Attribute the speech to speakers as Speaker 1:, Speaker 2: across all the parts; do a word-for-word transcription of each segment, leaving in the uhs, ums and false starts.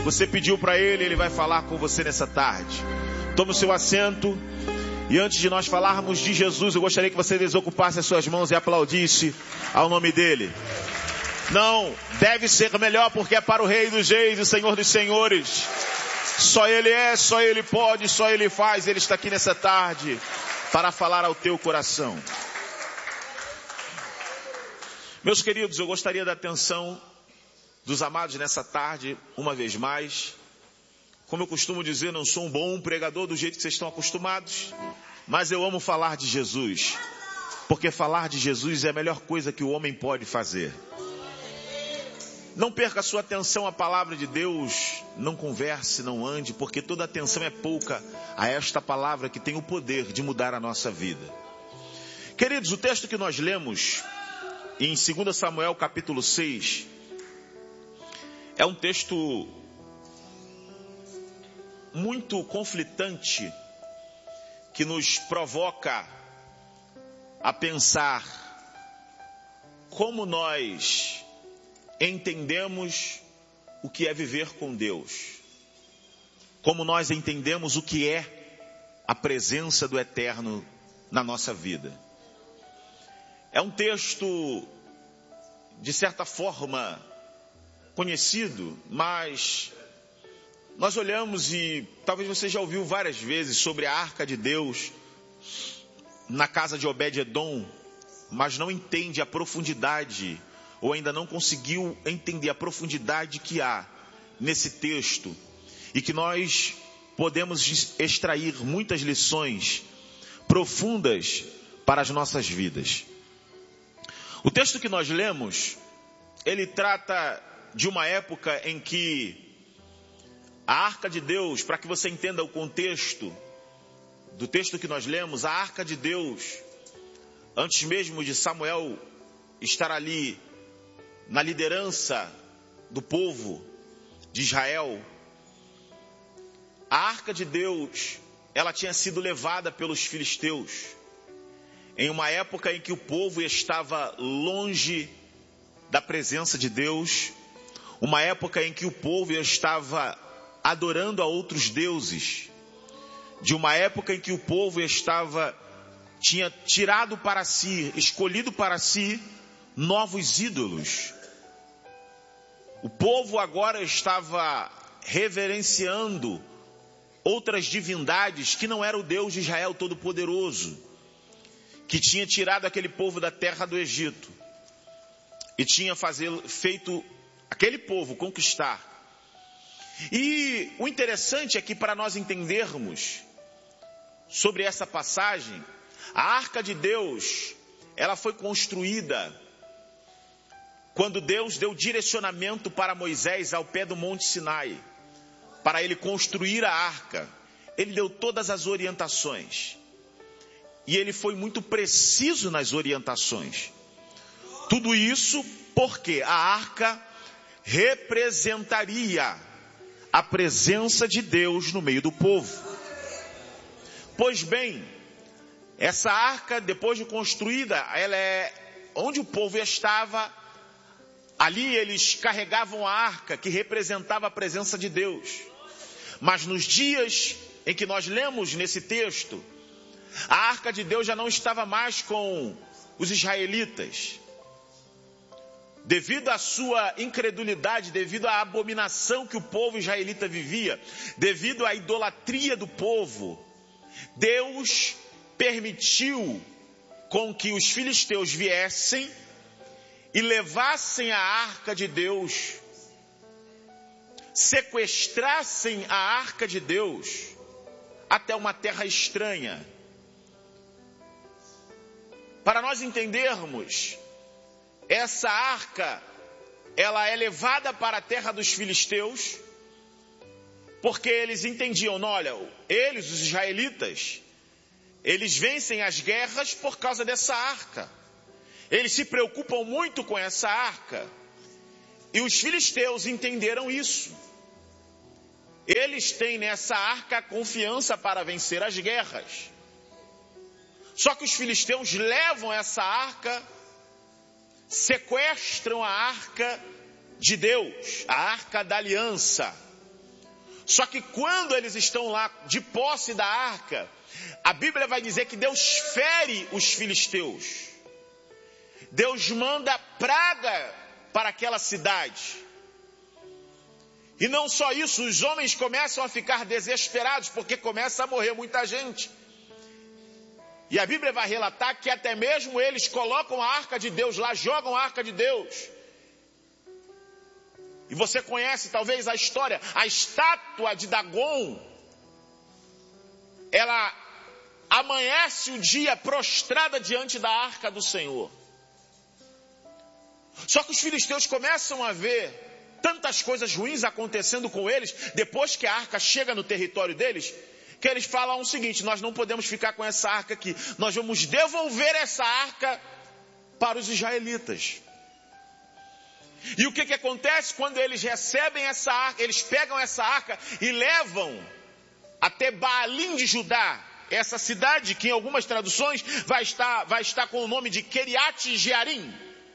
Speaker 1: Você pediu para ele, ele vai falar com você nessa tarde. Tome o seu assento. E antes de nós falarmos de Jesus, eu gostaria que você desocupasse as suas mãos e aplaudisse ao nome dele. Não, deve ser melhor, porque é para o Rei dos Reis e Senhor dos Senhores. Só ele é, só ele pode, só ele faz. Ele está aqui nessa tarde para falar ao teu coração. Meus queridos, eu gostaria da atenção dos amados nessa tarde, uma vez mais. Como eu costumo dizer, não sou um bom pregador do jeito que vocês estão acostumados, mas eu amo falar de Jesus, porque falar de Jesus é a melhor coisa que o homem pode fazer. Não perca a sua atenção à palavra de Deus, não converse, não ande, porque toda atenção é pouca a esta palavra que tem o poder de mudar a nossa vida. Queridos, o texto que nós lemos em dois Samuel capítulo seis, é um texto muito conflitante, que nos provoca a pensar como nós entendemos o que é viver com Deus, como nós entendemos o que é a presença do Eterno na nossa vida. É um texto, de certa forma, conhecido, mas nós olhamos e talvez você já ouviu várias vezes sobre a arca de Deus na casa de Obed-Edom, mas não entende a profundidade, ou ainda não conseguiu entender a profundidade que há nesse texto, e que nós podemos extrair muitas lições profundas para as nossas vidas. O texto que nós lemos, ele trata de uma época em que a arca de Deus, para que você entenda o contexto do texto que nós lemos, a arca de Deus, antes mesmo de Samuel estar ali na liderança do povo de Israel, a arca de Deus, ela tinha sido levada pelos filisteus, em uma época em que o povo estava longe da presença de Deus, uma época em que o povo estava adorando a outros deuses, de uma época em que o povo estava, tinha tirado para si, escolhido para si, novos ídolos. O povo agora estava reverenciando outras divindades que não era o Deus de Israel Todo-Poderoso, que tinha tirado aquele povo da terra do Egito e tinha fazer, feito aquele povo conquistar. E o interessante é que, para nós entendermos sobre essa passagem, a arca de Deus, ela foi construída quando Deus deu direcionamento para Moisés ao pé do Monte Sinai, para ele construir a arca. Ele deu todas as orientações e ele foi muito preciso nas orientações. Tudo isso porque a arca representaria a presença de Deus no meio do povo. Pois bem, essa arca, depois de construída, ela é onde o povo estava. Ali eles carregavam a arca que representava a presença de Deus. Mas nos dias em que nós lemos nesse texto, a arca de Deus já não estava mais com os israelitas. Devido à sua incredulidade, devido à abominação que o povo israelita vivia, devido à idolatria do povo, Deus permitiu com que os filisteus viessem e levassem a arca de Deus, sequestrassem a arca de Deus até uma terra estranha. Para nós entendermos, essa arca, ela é levada para a terra dos filisteus, porque eles entendiam, não, olha, eles, os israelitas, eles vencem as guerras por causa dessa arca. Eles se preocupam muito com essa arca. E os filisteus entenderam isso. Eles têm nessa arca confiança para vencer as guerras. Só que os filisteus levam essa arca, sequestram a arca de Deus, a arca da aliança. Só que quando eles estão lá de posse da arca, a Bíblia vai dizer que Deus fere os filisteus. Deus manda praga para aquela cidade. E não só isso, os homens começam a ficar desesperados, porque começa a morrer muita gente. E a Bíblia vai relatar que até mesmo eles colocam a arca de Deus lá, jogam a arca de Deus. E você conhece talvez a história, a estátua de Dagon, ela amanhece o dia prostrada diante da arca do Senhor. Só que os filisteus começam a ver tantas coisas ruins acontecendo com eles, depois que a arca chega no território deles, que eles falam o seguinte: nós não podemos ficar com essa arca aqui, nós vamos devolver essa arca para os israelitas. E o que que acontece quando eles recebem essa arca? Eles pegam essa arca e levam até Baalim de Judá, essa cidade que em algumas traduções vai estar, vai estar com o nome de Kiriat Jearim.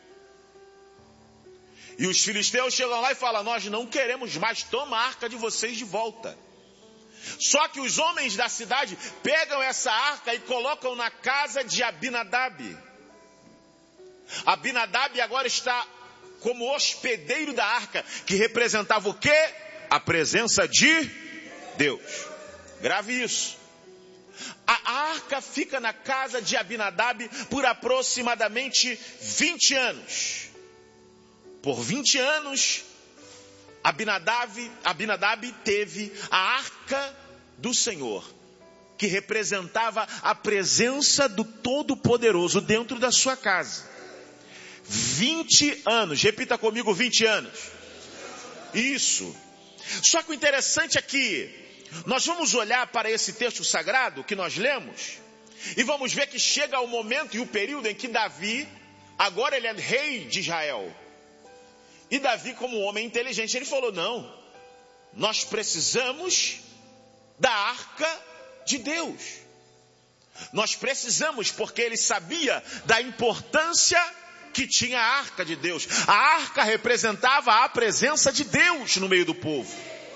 Speaker 1: E os filisteus chegam lá e falam: nós não queremos mais, toma a arca de vocês de volta. Só que os homens da cidade pegam essa arca e colocam na casa de Abinadab. Abinadab agora está como hospedeiro da arca, que representava o quê? A presença de Deus. Grave isso. A arca fica na casa de Abinadab por aproximadamente vinte anos. Por vinte anos, Abinadab, Abinadab teve a arca do Senhor, que representava a presença do Todo-Poderoso dentro da sua casa. vinte anos, repita comigo, vinte anos. Isso. Só que o interessante é que nós vamos olhar para esse texto sagrado que nós lemos e vamos ver que chega o momento e o período em que Davi, agora ele é rei de Israel. E Davi, como um homem inteligente, ele falou: não, nós precisamos da arca de Deus. Nós precisamos, porque ele sabia da importância que tinha a arca de Deus. A arca representava a presença de Deus no meio do povo.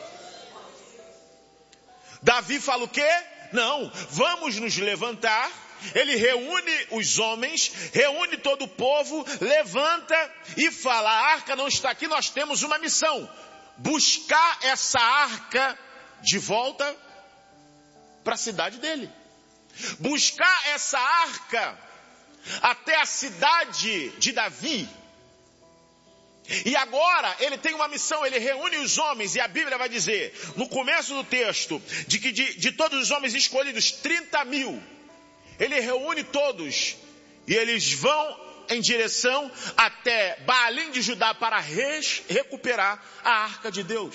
Speaker 1: Davi fala o quê? Não, vamos nos levantar. Ele reúne os homens, reúne todo o povo, levanta e fala: a arca não está aqui, nós temos uma missão: buscar essa arca de volta para a cidade dele. Buscar essa arca até a cidade de Davi. E agora ele tem uma missão, ele reúne os homens, e a Bíblia vai dizer, no começo do texto, de que de, de todos os homens escolhidos, trinta mil, ele reúne todos, e eles vão em direção até Baalim de Judá para res, recuperar a arca de Deus.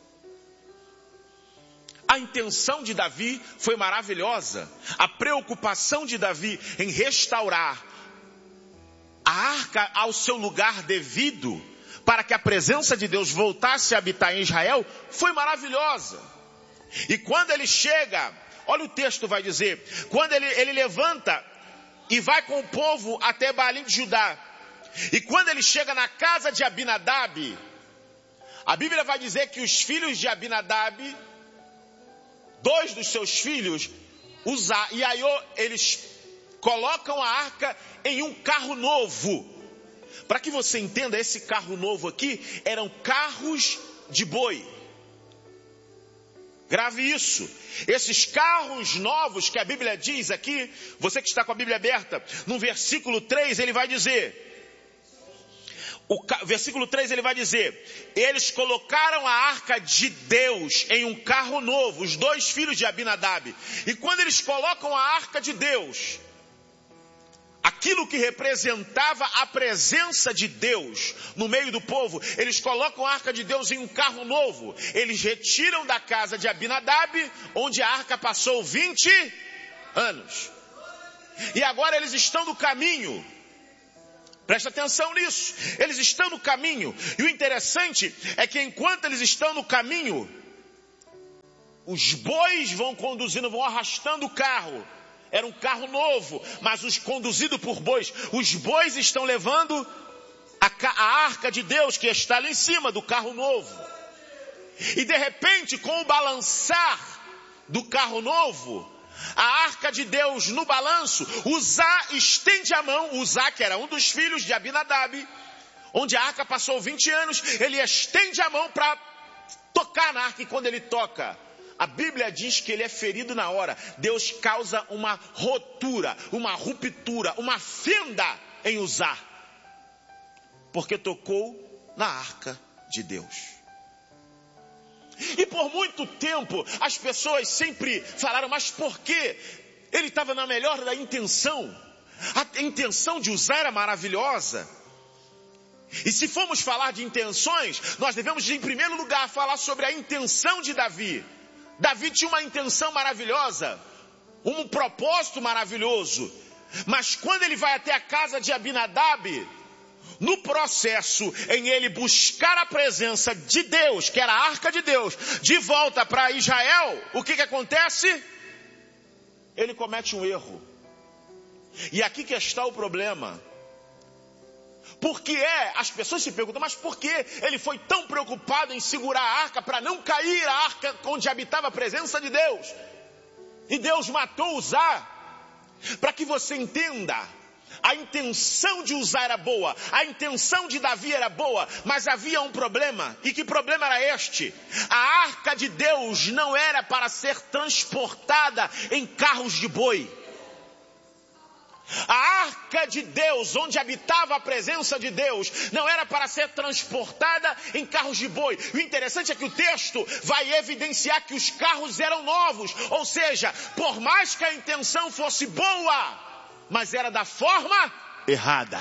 Speaker 1: A intenção de Davi foi maravilhosa. A preocupação de Davi em restaurar a arca ao seu lugar devido, para que a presença de Deus voltasse a habitar em Israel, foi maravilhosa. E quando ele chega, olha o texto vai dizer, quando ele, ele levanta e vai com o povo até Baalim de Judá, e quando ele chega na casa de Abinadab, a Bíblia vai dizer que os filhos de Abinadab, dois dos seus filhos, Uzá e Aiô, eles colocam a arca em um carro novo. Para que você entenda, esse carro novo aqui eram carros de boi. Grave isso. Esses carros novos que a Bíblia diz aqui, você que está com a Bíblia aberta, no versículo três ele vai dizer, o versículo três ele vai dizer, eles colocaram a arca de Deus em um carro novo, os dois filhos de Abinadab. E quando eles colocam a arca de Deus, aquilo que representava a presença de Deus no meio do povo, eles colocam a arca de Deus em um carro novo. Eles retiram da casa de Abinadab, onde a arca passou vinte anos. E agora eles estão no caminho. Presta atenção nisso. Eles estão no caminho. E o interessante é que enquanto eles estão no caminho, os bois vão conduzindo, vão arrastando o carro. Era um carro novo, mas os conduzido por bois. Os bois estão levando a, a arca de Deus, que está lá em cima do carro novo. E de repente, com o balançar do carro novo, a arca de Deus no balanço, Uzá estende a mão, Uzá, que era um dos filhos de Abinadab, onde a arca passou vinte anos, ele estende a mão para tocar na arca, e quando ele toca, a Bíblia diz que ele é ferido na hora. Deus causa uma rotura, uma ruptura, uma fenda em Uzá, porque tocou na arca de Deus. E por muito tempo as pessoas sempre falaram, mas por quê? Ele estava na melhor da intenção. A intenção de Uzá era maravilhosa. E se formos falar de intenções, nós devemos em primeiro lugar falar sobre a intenção de Davi. Davi tinha uma intenção maravilhosa, um propósito maravilhoso. Mas quando ele vai até a casa de Abinadab, no processo em ele buscar a presença de Deus, que era a arca de Deus, de volta para Israel, o que que acontece? Ele comete um erro. E aqui que está o problema. Por que é? As pessoas se perguntam, mas por que ele foi tão preocupado em segurar a arca para não cair a arca onde habitava a presença de Deus? E Deus matou Uzá. Para que você entenda, a intenção de Uzá era boa, a intenção de Davi era boa, mas havia um problema. E que problema era este? A arca de Deus não era para ser transportada em carros de boi. A arca de Deus, onde habitava a presença de Deus, não era para ser transportada em carros de boi. O interessante é que o texto vai evidenciar que os carros eram novos. Ou seja, por mais que a intenção fosse boa, mas era da forma errada.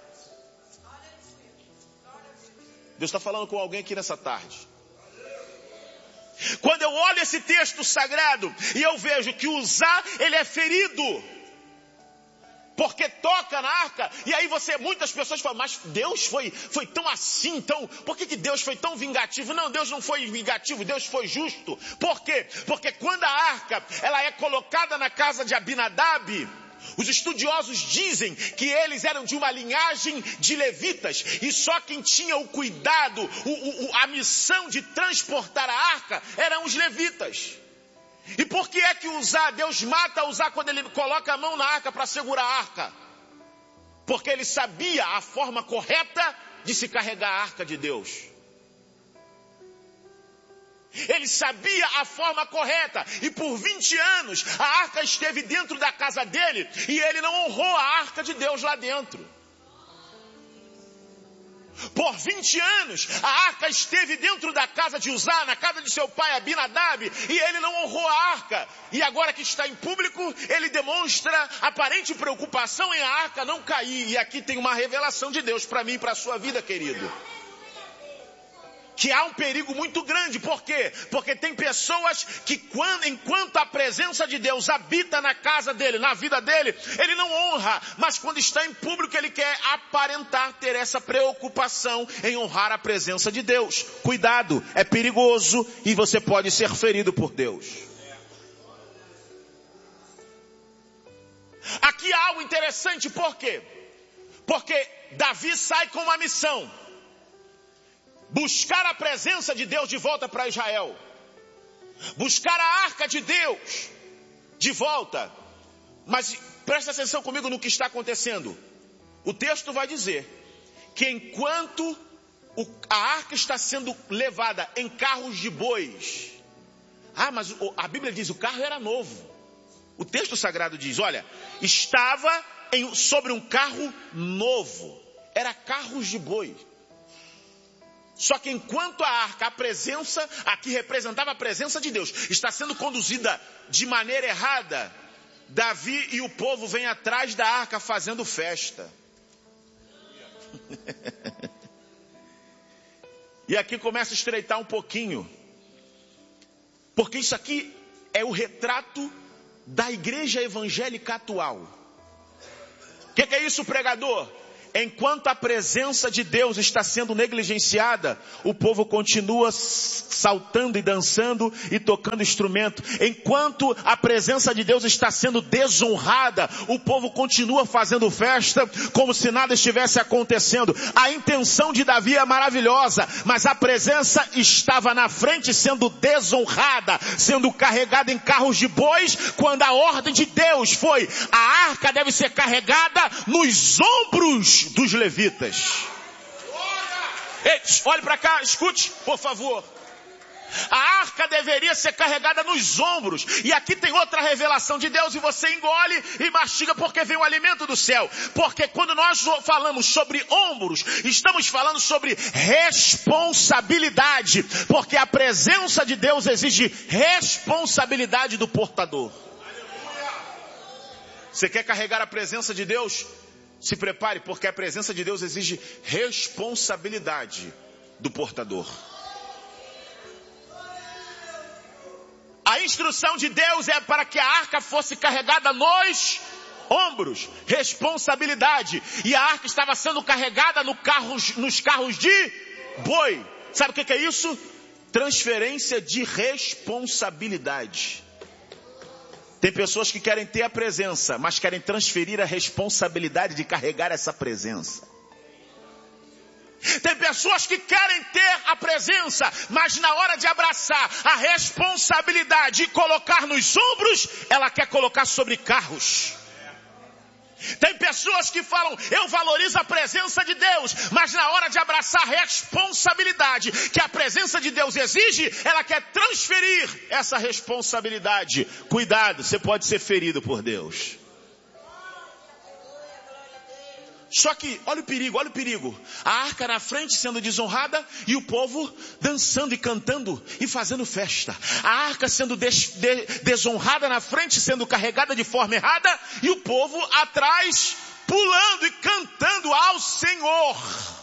Speaker 1: Deus está falando com alguém aqui nessa tarde. Quando eu olho esse texto sagrado e eu vejo que Uzá, ele é ferido porque toca na arca, e aí você, muitas pessoas falam, mas Deus foi, foi tão assim, então, por que, que Deus foi tão vingativo? Não, Deus não foi vingativo, Deus foi justo. Por quê? Porque quando a arca, ela é colocada na casa de Abinadab, os estudiosos dizem que eles eram de uma linhagem de levitas, e só quem tinha o cuidado, o, o, a missão de transportar a arca, eram os levitas. E por que é que Uzá, Deus mata Uzá quando ele coloca a mão na arca para segurar a arca? Porque ele sabia a forma correta de se carregar a arca de Deus. Ele sabia a forma correta. E por vinte anos a arca esteve dentro da casa dele e ele não honrou a arca de Deus lá dentro. Por vinte anos, a arca esteve dentro da casa de Uzá, na casa de seu pai Abinadab, e ele não honrou a arca. E agora que está em público, ele demonstra aparente preocupação em a arca não cair. E aqui tem uma revelação de Deus para mim e para a sua vida, querido. Que há um perigo muito grande. Por quê? Porque tem pessoas que quando, enquanto a presença de Deus habita na casa dele, na vida dele, ele não honra. Mas quando está em público, ele quer aparentar ter essa preocupação em honrar a presença de Deus. Cuidado, é perigoso e você pode ser ferido por Deus. Aqui há algo interessante, por quê? Porque Davi sai com uma missão. Buscar a presença de Deus de volta para Israel. Buscar a arca de Deus de volta. Mas presta atenção comigo no que está acontecendo. O texto vai dizer que enquanto o, a arca está sendo levada em carros de bois. Ah, mas o, a Bíblia diz, o carro era novo. O texto sagrado diz, olha, estava em, sobre um carro novo. Era carros de bois. Só que enquanto a arca, a presença, aqui representava a presença de Deus, está sendo conduzida de maneira errada, Davi e o povo vêm atrás da arca fazendo festa. E aqui começa a estreitar um pouquinho. Porque isso aqui é o retrato da igreja evangélica atual. O que, que é isso, pregador? enquanto a presença de Deus está sendo negligenciada, o povo continua saltando e dançando e tocando instrumento. Enquanto a presença de Deus está sendo desonrada, o povo continua fazendo festa como se nada estivesse acontecendo. A intenção de Davi é maravilhosa, mas a presença estava na frente sendo desonrada, sendo carregada em carros de bois, quando a ordem de Deus foi: a arca deve ser carregada nos ombros dos levitas. Ei, olhe para cá, escute, por favor. A arca deveria ser carregada nos ombros. E aqui tem outra revelação de Deus, e você engole e mastiga, porque vem o alimento do céu. Porque quando nós falamos sobre ombros, estamos falando sobre responsabilidade. Porque a presença de Deus exige responsabilidade do portador. Você quer carregar a presença de Deus? Se prepare, porque a presença de Deus exige responsabilidade do portador. A instrução de Deus é para que a arca fosse carregada nos ombros. Responsabilidade. E a arca estava sendo carregada no carros, nos carros de boi. Sabe o que é isso? Transferência de responsabilidade. Tem pessoas que querem ter a presença, mas querem transferir a responsabilidade de carregar essa presença. Tem pessoas que querem ter a presença, mas na hora de abraçar a responsabilidade e colocar nos ombros, ela quer colocar sobre carros. Tem pessoas que falam: eu valorizo a presença de Deus, mas na hora de abraçar a responsabilidade que a presença de Deus exige, ela quer transferir essa responsabilidade. Cuidado, você pode ser ferido por Deus. Só que, olha o perigo, olha o perigo. A arca na frente sendo desonrada e o povo dançando e cantando e fazendo festa. A arca sendo des, de, desonrada na frente, sendo carregada de forma errada, e o povo atrás pulando e cantando ao Senhor.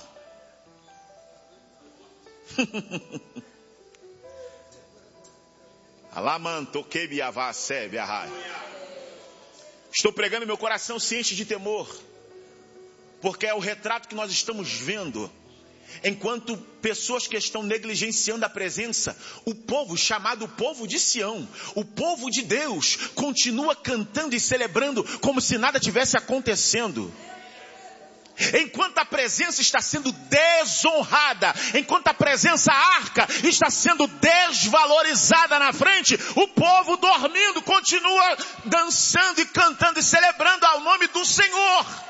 Speaker 1: Estou pregando, meu coração se enche de temor. Porque é o retrato que nós estamos vendo. Enquanto pessoas que estão negligenciando a presença, o povo chamado povo de Sião, o povo de Deus, continua cantando e celebrando como se nada tivesse acontecendo. Enquanto a presença está sendo desonrada, enquanto a presença a arca está sendo desvalorizada na frente, o povo dormindo continua dançando e cantando e celebrando ao nome do Senhor.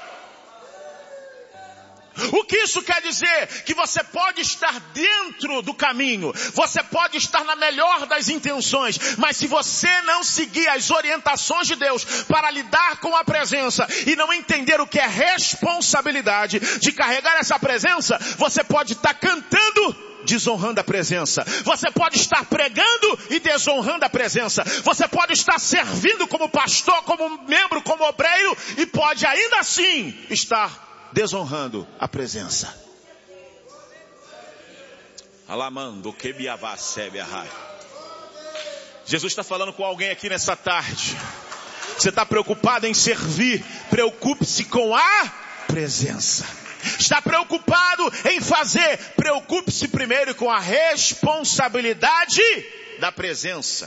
Speaker 1: O que isso quer dizer? Que você pode estar dentro do caminho, você pode estar na melhor das intenções, mas se você não seguir as orientações de Deus para lidar com a presença e não entender o que é responsabilidade de carregar essa presença, você pode estar cantando desonrando a presença, você pode estar pregando e desonrando a presença, você pode estar servindo como pastor, como membro, como obreiro, e pode ainda assim estar desonrando a presença. Jesus está falando com alguém aqui nessa tarde. Você está preocupado em servir? Preocupe-se com a presença. Está preocupado em fazer? Preocupe-se primeiro com a responsabilidade da presença.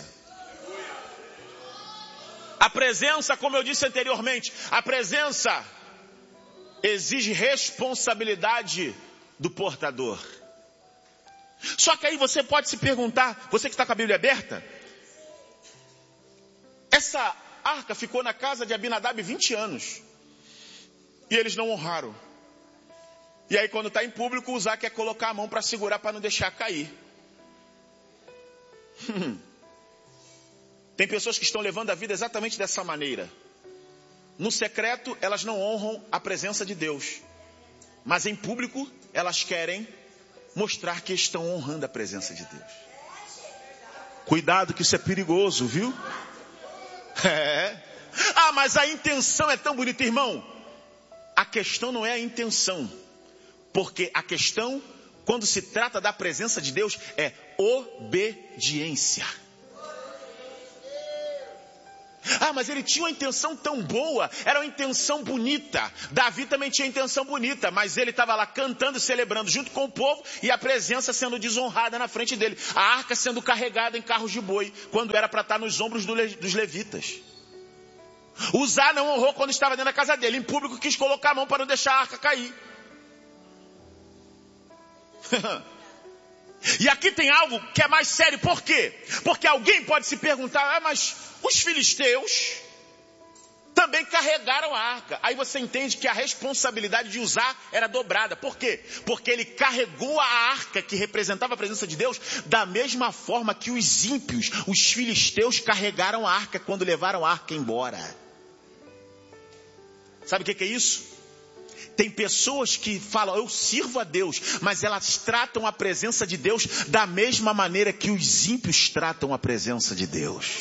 Speaker 1: A presença, como eu disse anteriormente, a presença exige responsabilidade do portador. Só que aí você pode se perguntar, você que está com a Bíblia aberta, essa arca ficou na casa de Abinadab vinte anos. E eles não honraram. E aí quando está em público, Uzá quer colocar a mão para segurar, para não deixar cair. Tem pessoas que estão levando a vida exatamente dessa maneira. No secreto, elas não honram a presença de Deus. Mas em público, elas querem mostrar que estão honrando a presença de Deus. Cuidado que isso é perigoso, viu? É. Ah, mas a intenção é tão bonita, irmão. A questão não é a intenção. Porque a questão, quando se trata da presença de Deus, é Ah, mas ele tinha uma intenção tão boa, era uma intenção bonita. Davi também tinha intenção bonita, mas ele estava lá cantando e celebrando junto com o povo e a presença sendo desonrada na frente dele. A arca sendo carregada em carros de boi, quando era para estar nos ombros do le- dos levitas. Uzá não honrou quando estava dentro da casa dele. Em público quis colocar a mão para não deixar a arca cair. E aqui tem algo que é mais sério. Por quê? Porque alguém pode se perguntar, ah, mas os filisteus também carregaram a arca. Aí você entende que a responsabilidade de Uzá era dobrada. Por quê? Porque ele carregou a arca que representava a presença de Deus da mesma forma que os ímpios, os filisteus, carregaram a arca quando levaram a arca embora. Sabe o que é isso? Tem pessoas que falam, eu sirvo a Deus, mas elas tratam a presença de Deus da mesma maneira que os ímpios tratam a presença de Deus.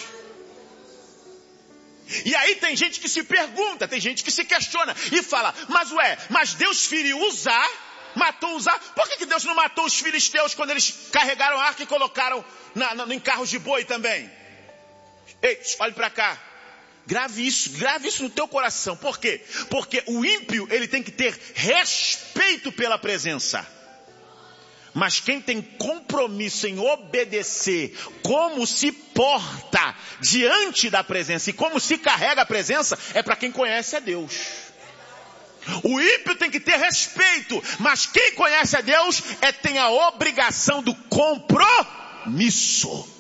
Speaker 1: E aí tem gente que se pergunta, tem gente que se questiona e fala, mas ué, mas Deus feriu Uzá, matou Uzá, por que, que Deus não matou os filisteus quando eles carregaram a arca e colocaram na, na, em carros de boi também? Ei, olhe para cá. Grave isso, grave isso no teu coração. Por quê? Porque o ímpio, ele tem que ter respeito pela presença. Mas quem tem compromisso em obedecer como se porta diante da presença e como se carrega a presença, é para quem conhece a Deus. O ímpio tem que ter respeito, mas quem conhece a Deus é tem a obrigação do compromisso.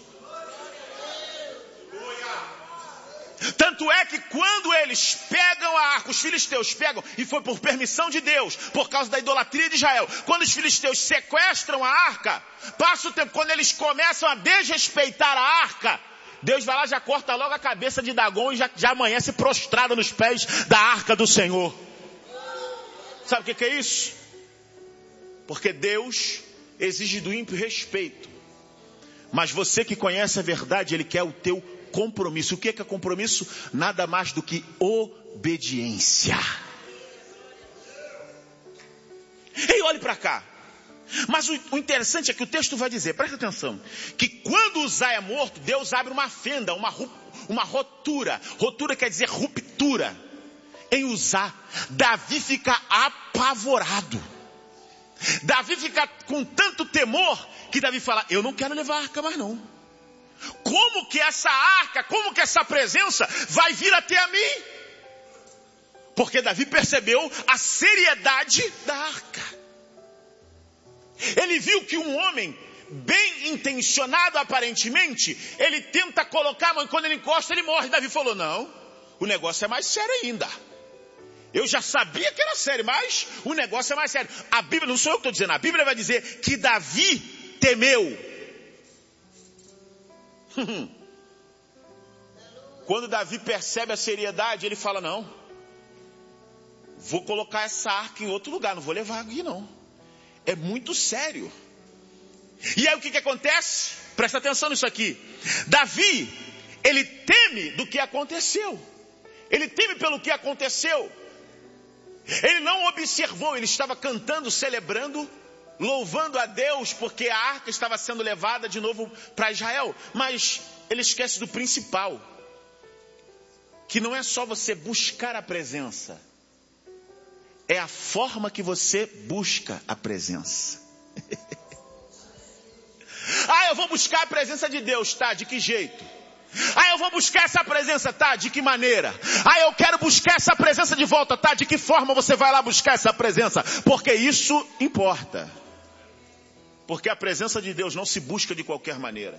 Speaker 1: Tanto é que quando eles pegam a arca, os filisteus pegam, e foi por permissão de Deus, por causa da idolatria de Israel, quando os filisteus sequestram a arca, passa o tempo, quando eles começam a desrespeitar a arca, Deus vai lá, já corta logo a cabeça de Dagon e já, já amanhece prostrado nos pés da arca do Senhor. Sabe o que, que é isso? Porque Deus exige do ímpio respeito, mas você que conhece a verdade, Ele quer o teu compromisso. O que é que é compromisso? Nada mais do que obediência. Ei, olhe para cá. Mas o, o interessante é que o texto vai dizer, presta atenção, que quando Uzá é morto, Deus abre uma fenda, uma, uma rotura. Rotura quer dizer ruptura. Em Uzá, Davi fica apavorado. Davi fica com tanto temor que Davi fala, eu não quero levar a arca mais não. Como que essa arca, como que essa presença vai vir até a mim? Porque Davi percebeu a seriedade da arca. Ele viu que um homem bem intencionado aparentemente, ele tenta colocar a mão e quando ele encosta ele morre. Davi falou, não, o negócio é mais sério ainda. Eu já sabia que era sério, mas o negócio é mais sério. A Bíblia, não sou eu que estou dizendo, a Bíblia vai dizer que Davi temeu. Quando Davi percebe a seriedade, ele fala, não, vou colocar essa arca em outro lugar, não vou levar aqui não. É muito sério. E aí o que, que acontece? Presta atenção nisso aqui. Davi, ele teme do que aconteceu. Ele teme pelo que aconteceu. Ele não observou, ele estava cantando, celebrando, louvando a Deus, porque a arca estava sendo levada de novo para Israel. Mas ele esquece do principal, que não é só você buscar a presença, é a forma que você busca a presença. Ah, eu vou buscar a presença de Deus, tá? De que jeito? Ah, eu vou buscar essa presença, tá? De que maneira? Ah, eu quero buscar essa presença de volta, tá? De que forma você vai lá buscar essa presença? Porque isso importa. Porque a presença de Deus não se busca de qualquer maneira.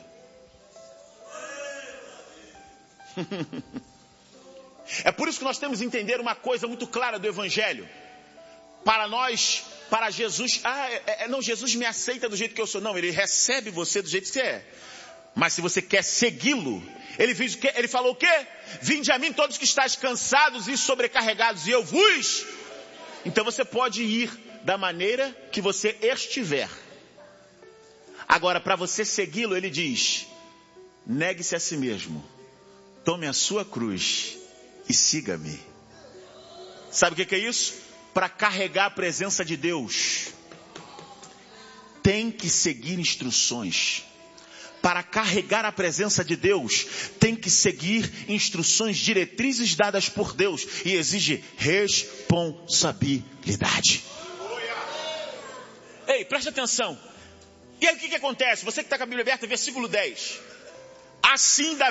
Speaker 1: É por isso que nós temos que entender uma coisa muito clara do Evangelho. Para nós, para Jesus, ah, é, é, não, Jesus me aceita do jeito que eu sou. Não, Ele recebe você do jeito que você é. Mas se você quer segui-lo, Ele, fez o quê? Ele falou o quê? Vinde a mim todos que estáis cansados e sobrecarregados, e eu vos... Então você pode ir da maneira que você estiver. Agora, para você segui-lo, Ele diz, negue-se a si mesmo, tome a sua cruz e siga-me. Sabe o que é isso? Para carregar a presença de Deus, tem que seguir instruções. para carregar a presença de Deus, tem que seguir instruções, diretrizes dadas por Deus, e exige responsabilidade. Ei, preste atenção. E aí o que, que acontece? Você que está com a Bíblia aberta, versículo dez. Assim,